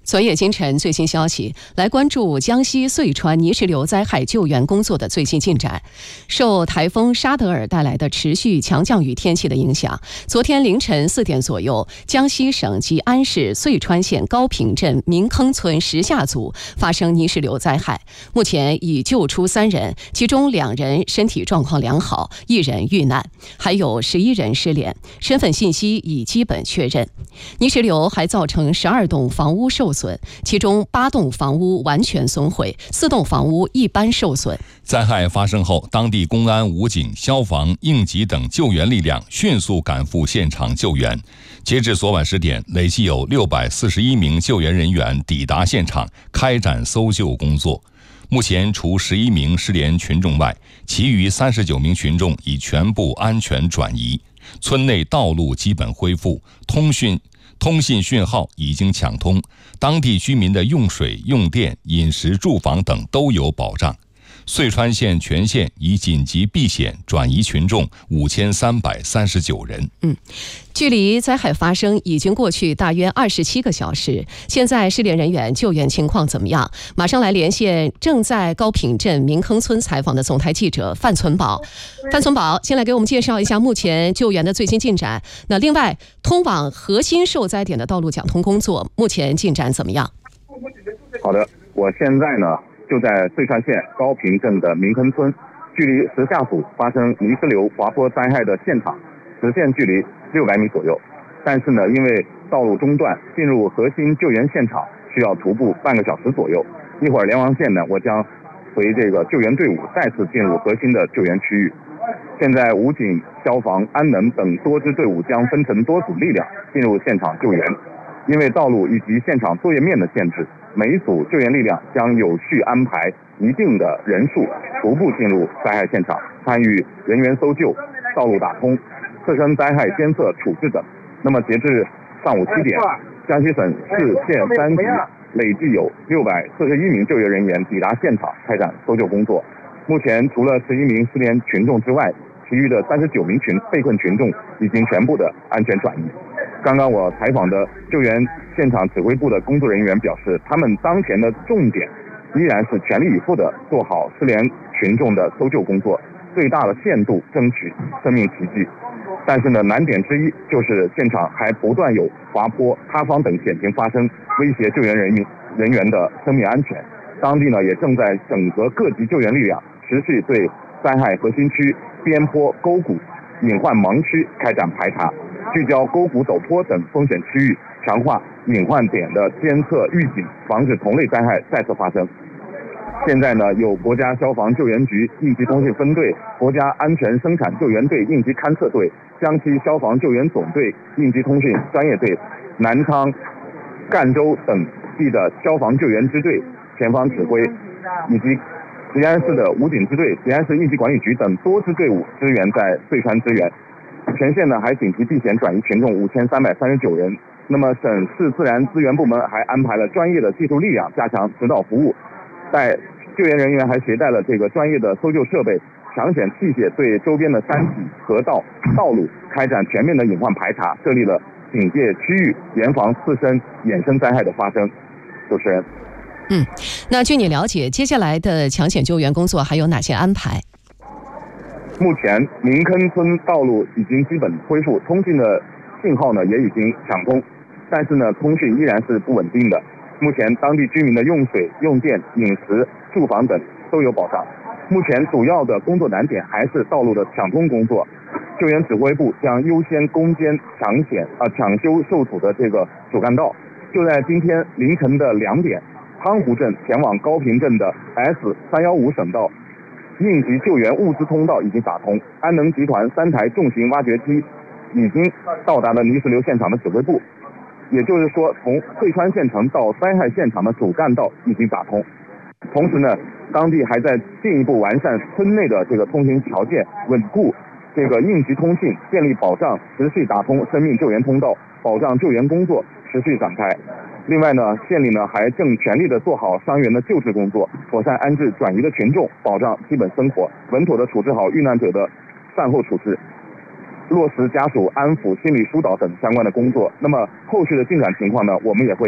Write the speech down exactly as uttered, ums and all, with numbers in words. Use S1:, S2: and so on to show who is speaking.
S1: 昨夜今晨最新消息，来关注江西遂川泥石流灾害救援工作的最新进展。受台风沙德尔带来的持续强降雨天气的影响，昨天凌晨四点左右，江西省吉安市遂川县高坪镇明坑村石下组发生泥石流灾害，目前已救出三人，其中两人身体状况良好，一人遇难，还有十一人失联，身份信息已基本确认。泥石流还造成十二栋房屋受损，其中八栋房屋完全损毁，四栋房屋一般受损。
S2: 灾害发生后，当地公安、武警、消防、应急等救援力量迅速赶赴现场救援。截至昨晚十点，累计有六百四十一名救援人员抵达现场，开展搜救工作。目前，除十一名失联群众外，其余三十九名群众已全部安全转移。村内道路基本恢复，通讯通信讯号已经抢通，当地居民的用水、用电、饮食、住房等都有保障。遂川县全县已紧急避险转移群众五千三百三十九人。
S1: 嗯，距离灾害发生已经过去大约二十七个小时，现在失联人员救援情况怎么样？马上来连线正在高坪镇明坑村采访的总台记者范存宝。范存宝，先来给我们介绍一下目前救援的最新进展。那另外，通往核心受灾点的道路讲通工作目前进展怎么样？
S3: 好的，我现在呢就在遂川县高坪镇的明坑村，距离石下组发生泥石流滑坡灾害的现场直线距离六百米左右。但是呢，因为道路中断，进入核心救援现场需要徒步半个小时左右。一会儿连王线呢，我将随这个救援队伍再次进入核心的救援区域。现在武警、消防、安能等多支队伍将分成多组力量进入现场救援。因为道路以及现场作业面的限制，每一组救援力量将有序安排一定的人数，徒步进入灾害现场，参与人员搜救、道路打通、次生灾害监测处置等。那么截至上午七点，江西省市县三级累计有六百四十一名救援人员抵达现场开展搜救工作。目前除了十一名失联群众之外，其余的三十九名群被困群众已经全部的安全转移。刚刚我采访的救援现场指挥部的工作人员表示，他们当前的重点依然是全力以赴地做好失联群众的搜救工作，最大的限度争取生命奇迹。但是呢，难点之一就是现场还不断有滑坡、塌方等险情发生，威胁救援人员人员的生命安全。当地呢也正在整合各级救援力量，持续对灾害核心区、边坡、沟谷、隐患盲区开展排查，聚焦沟谷、陡坡等风险区域，强化隐患点的监测预警，防止同类灾害再次发生。现在呢，有国家消防救援局应急通讯分队、国家安全生产救援队应急勘测队、江西消防救援总队应急通讯专业队、南昌、赣州等地的消防救援支队前方指挥，以及吉安市的武警支队、吉安市应急管理局等多支队伍支援在遂川支援。全县呢还紧急避险转移群众五千三百三十九人。那么省市自然资源部门还安排了专业的技术力量加强指导服务，在救援人员还携带了这个专业的搜救设备、抢险器械，对周边的山体、河道、道路开展全面的隐患排查，设立了警戒区域，严防次生衍生灾害的发生。主持人。
S1: 嗯，那据你了解，接下来的抢险救援工作还有哪些安排？
S3: 目前明坑村道路已经基本恢复，通讯的信号呢也已经抢通，但是呢通讯依然是不稳定的。目前当地居民的用水、用电、饮食、住房等都有保障。目前主要的工作难点还是道路的抢通工作。救援指挥部将优先攻坚抢险啊、呃、抢修受阻的这个主干道。就在今天凌晨的两点，汤湖镇前往高坪镇的 S 三一五省道应急救援物资通道已经打通，安能集团三台重型挖掘机已经到达了泥石流现场的指挥部。也就是说，从遂川县城到灾害现场的主干道已经打通。同时呢，当地还在进一步完善村内的这个通行条件，稳固这个应急通信，建立保障，持续打通生命救援通道，保障救援工作持续展开。另外呢，县里呢还正全力的做好伤员的救治工作，妥善安置转移的群众，保障基本生活，稳妥的处置好遇难者的善后处置，落实家属安抚、心理疏导等相关的工作。那么后续的进展情况呢，我们也会